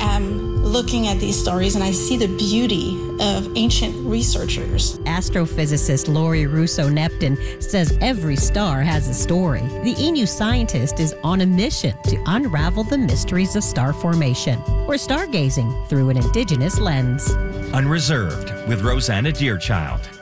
am looking at these stories and I see the beauty of ancient researchers. Astrophysicist Lori Russo-Neptune says every star has a story. The ENU scientist is on a mission to unravel the mysteries of star formation. We're stargazing through an indigenous lens. Unreserved with Rosanna Deerchild.